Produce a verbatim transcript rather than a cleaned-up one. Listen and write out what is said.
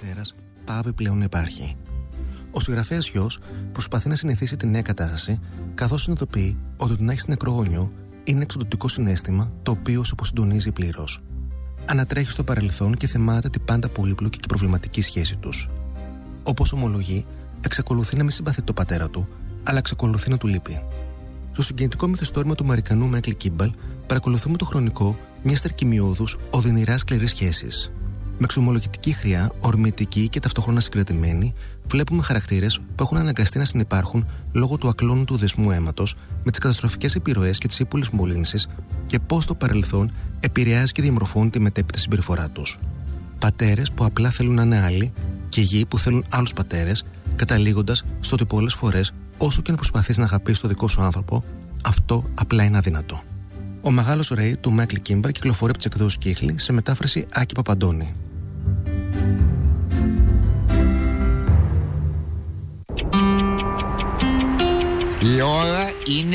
πατέρας πάβει πλέον να υπάρχει. Ο συγγραφέας γιος προσπαθεί να συνηθίσει τη νέα κατάσταση, καθώς συνειδητοποιεί ότι το να έχεις νεκρό γονιό είναι εξοντωτικό συναίσθημα το οποίο σου αποσυντονίζει πλήρως. Ανατρέχει στο παρελθόν και θυμάται την πάντα πολύπλοκη και προβληματική σχέση τους. Όπως ομολογεί, εξακολουθεί να μην συμπαθεί τον πατέρα του, αλλά εξακολουθεί να του λείπει. Στο συγκινητικό μυθιστόρημα του Αμερικανού Μάικλ Κίμπελ, παρακολουθούμε το χρονικό μια τερκυμιώδους, οδυνηρά σκληρής σχέσης. Με εξομολογητική χρειά, ορμητική και ταυτόχρονα συγκρατημένη, βλέπουμε χαρακτήρες που έχουν αναγκαστεί να συνυπάρχουν λόγω του ακλόνητου δεσμού αίματος με τις καταστροφικές επιρροές και τις ύπουλες μολύνσεις και πώς το παρελθόν επηρεάζει και διαμορφώνει τη μετέπειτα συμπεριφορά τους. Πατέρες που απλά θέλουν να είναι άλλοι και γη που θέλουν άλλους πατέρες, καταλήγοντας στο ότι πολλές φορές, όσο και αν προσπαθείς να αγαπήσεις τον δικό σου άνθρωπο, αυτό απλά είναι αδύνατο. Ο Μεγάλος Ρέι του Μάικλ Κίμπελ κυκλοφορεί από τις εκδόσεις Κύχλη σε μετάφραση Άκη Παπαντώνη. Η ώρα είναι